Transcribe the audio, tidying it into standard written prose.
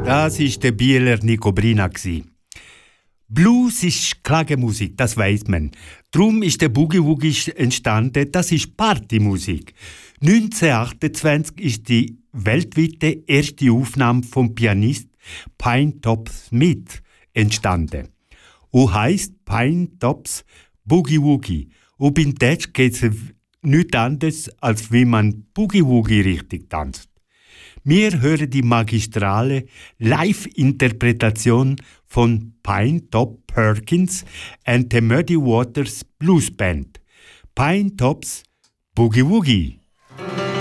Das war der Bieler Nico Brina. Blues ist Klagemusik, das weiß man. Drum ist der Boogie-Woogie entstanden, das ist Partymusik. 1928 ist die weltweite erste Aufnahme vom Pianist Pine-Top Smith entstanden. Und heisst Pine-Tops Boogie-Woogie. Und beim Text geht es nichts anderes, als wie man Boogie-Woogie richtig tanzt. Wir hören die magistrale Live-Interpretation von Pine-Top Perkins and the Muddy Waters Blues Band. Pine-Tops Boogie Woogie.